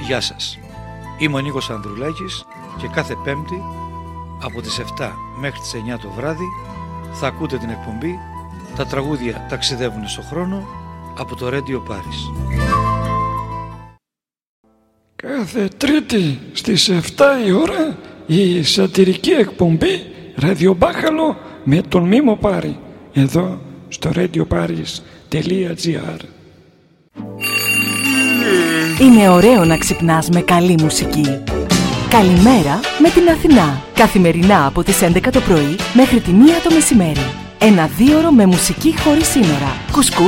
Γεια σας. Είμαι ο Νίκος Ανδρουλάκης και κάθε Πέμπτη από τις 7 μέχρι τις 9 το βράδυ θα ακούτε την εκπομπή «Τα τραγούδια ταξιδεύουν στο χρόνο» από το Radio Paris. Κάθε Τρίτη στις 7 η ώρα η σατυρική εκπομπή Ραδιομπάχαλο με τον Μίμο Πάρη εδώ στο radioparis.gr. Είναι ωραίο να ξυπνάς με καλή μουσική. Καλημέρα με την Αθηνά. Καθημερινά από τις 11 το πρωί μέχρι τη 1 το μεσημέρι. Ένα 2ωρο με μουσική χωρίς σύνορα. Κουσκού